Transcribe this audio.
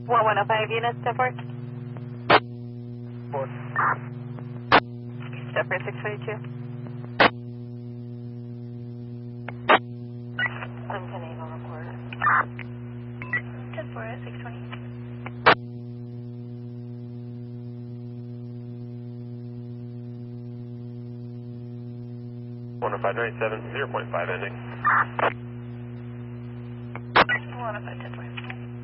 105 units, step work. Four. Step work 622. I'm 10-8 on record. 10-4 at 620. One oh five 97, 0.5 ending. 105 10-4.